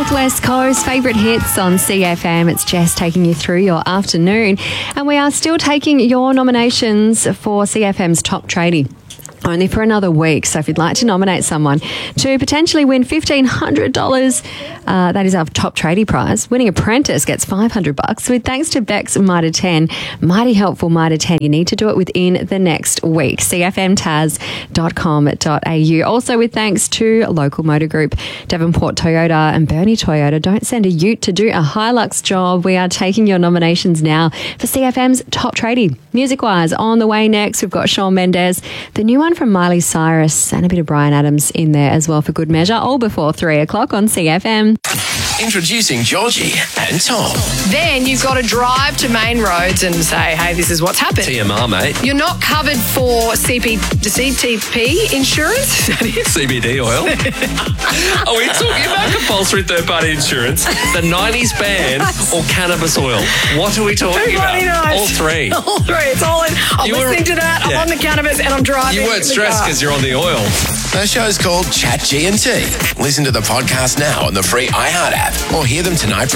Northwest Coast favourite hits on CFM. It's Jess taking you through your afternoon. And we are still taking your nominations for CFM's Top Tradie. Only for another week. So if you'd like to nominate someone to potentially win $1,500, that is our top tradie prize. Winning apprentice gets $500 with thanks to Beck's Mitre 10. Mighty helpful Mitre 10. You need to do it within the next week. cfmtaz.com.au. Also with thanks to local motor group Devonport Toyota and Burnie Toyota. Don't send a ute to do a Hilux job. We are taking your nominations now for CFM's top tradie. Music-wise, on the way next, we've got Shawn Mendes, the new one from Miley Cyrus, and a bit of Bryan Adams in there as well for good measure, all before 3 o'clock on CFM. Introducing Georgie and Tom. Then you've got to drive to Main Roads and say, hey, this is what's happened. TMR, mate. You're not covered for CTP insurance? That is CBD oil. Are we talking about compulsory third-party insurance, the 90s ban, or cannabis oil? What are we talking about? Knows. All three. All three. It's all in. I'm listening to that. I'm on the cannabis and I'm driving. You weren't stressed because you're on the oil. The show's called Chat G&T. Listen to the podcast now on the free iHeart app or hear them tonight from